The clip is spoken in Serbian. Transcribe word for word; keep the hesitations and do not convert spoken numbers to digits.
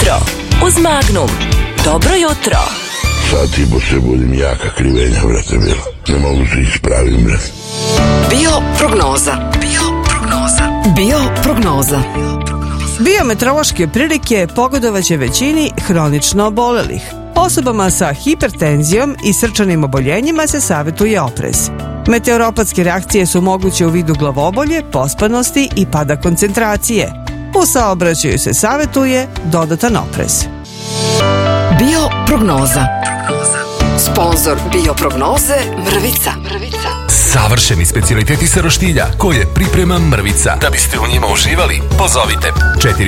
jutro uz Magnum. Dobro jutro. Sad ti po se budim jaka krivenja, brate, bilo. Ne mogu se ispravim, brate. Bio prognoza. Bio prognoza. Bio prognoza. Biometeorološke prilike pogodovaće većini hronično obolelih. Osobama sa hipertenzijom i srčanim oboljenjima se savjetuje oprez. Meteoropatske reakcije su moguće u vidu glavobolje, pospanosti i pada koncentracije. U saobraćaju se savjetuje dodatan oprez. Bio prognoza. Sponzor Bio prognoze Mrvica. Mrvica. Savršeni specijaliteti sa roštilja koje priprema Mrvica. Da biste u njima uživali, pozovite četiri